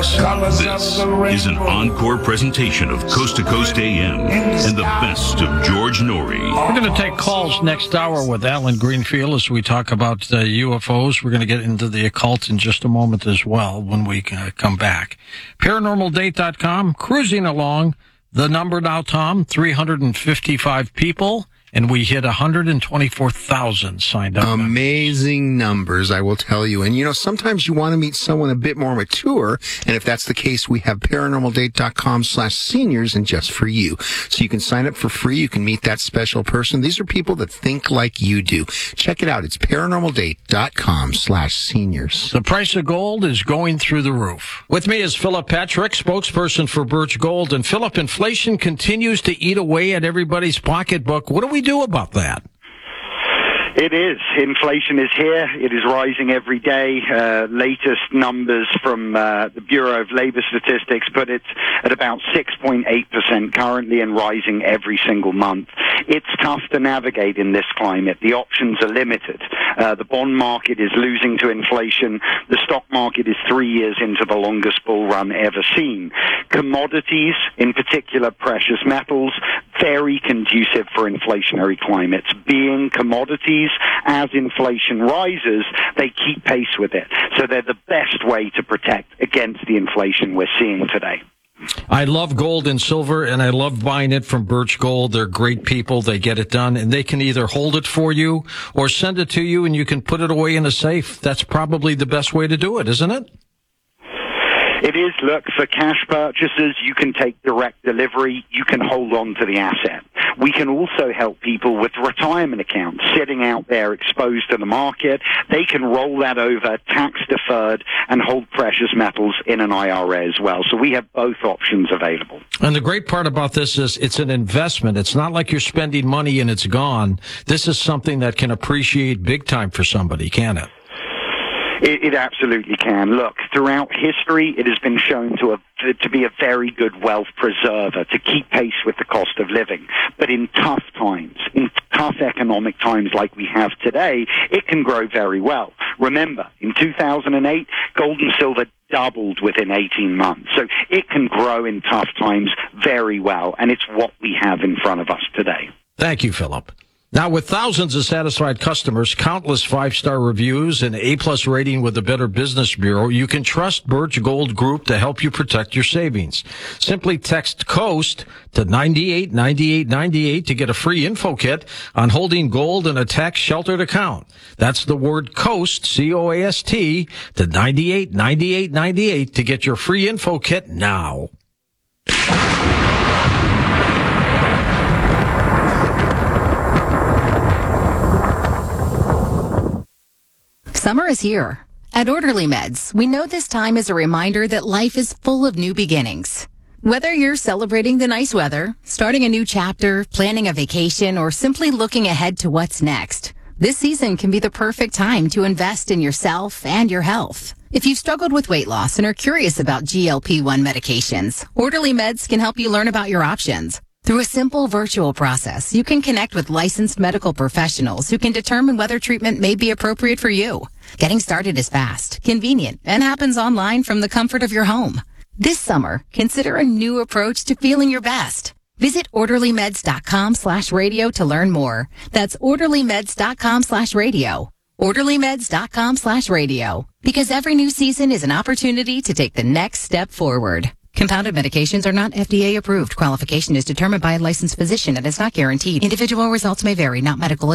This is an encore presentation of Coast to Coast AM and the best of George Norrie. We're going to take calls next hour with Alan Greenfield as we talk about UFOs. We're going to get into the occult in just a moment as well when we come back. ParanormalDate.com, cruising along. The number now, Tom, 355 people. And we hit 124,000 signed up. Amazing numbers, I will tell you. And, sometimes you want to meet someone a bit more mature. And if that's the case, we have paranormaldate.com/seniors and just for you. So you can sign up for free. You can meet that special person. These are people that think like you do. Check it out. It's paranormaldate.com/seniors. The price of gold is going through the roof. With me is Philip Patrick, spokesperson for Birch Gold. And Philip, inflation continues to eat away at everybody's pocketbook. What do we do about that? It is. Inflation is here. It is rising every day. Latest numbers from the Bureau of Labor Statistics put it at about 6.8% currently and rising every single month. It's tough to navigate in this climate. The options are limited. The bond market is losing to inflation. The stock market is 3 years into the longest bull run ever seen. Commodities, in particular precious metals, very conducive for inflationary climates. Being commodities, as inflation rises, they keep pace with it. So they're the best way to protect against the inflation we're seeing today. I love gold and silver, and I love buying it from Birch Gold. They're great people. They get it done, and they can either hold it for you or send it to you, and you can put it away in a safe. That's probably the best way to do it, isn't it? It is. Look, for cash purchases, you can take direct delivery. You can hold on to the asset. We can also help people with retirement accounts sitting out there exposed to the market. They can roll that over, tax deferred, and hold precious metals in an IRA as well. So we have both options available. And the great part about this is it's an investment. It's not like you're spending money and it's gone. This is something that can appreciate big time for somebody, can it? It absolutely can. Look, throughout history, it has been shown to be a very good wealth preserver, to keep pace with the cost of living. But in tough times, in tough economic times like we have today, it can grow very well. Remember, in 2008, gold and silver doubled within 18 months. So it can grow in tough times very well, and it's what we have in front of us today. Thank you, Philip. Now, with thousands of satisfied customers, countless 5-star reviews, and A+ rating with the Better Business Bureau, you can trust Birch Gold Group to help you protect your savings. Simply text COAST to 989898 to get a free info kit on holding gold in a tax-sheltered account. That's the word COAST, C-O-A-S-T, to 989898 to get your free info kit now. Summer is here. At Orderly Meds, we know this time is a reminder that life is full of new beginnings. Whether you're celebrating the nice weather, starting a new chapter, planning a vacation, or simply looking ahead to what's next, this season can be the perfect time to invest in yourself and your health. If you've struggled with weight loss and are curious about GLP-1 medications, Orderly Meds can help you learn about your options. Through a simple virtual process, you can connect with licensed medical professionals who can determine whether treatment may be appropriate for you. Getting started is fast, convenient, and happens online from the comfort of your home. This summer, consider a new approach to feeling your best. Visit orderlymeds.com/radio to learn more. That's orderlymeds.com/radio. orderlymeds.com/radio. Because every new season is an opportunity to take the next step forward. Compounded medications are not FDA approved. Qualification is determined by a licensed physician and is not guaranteed. Individual results may vary, not medical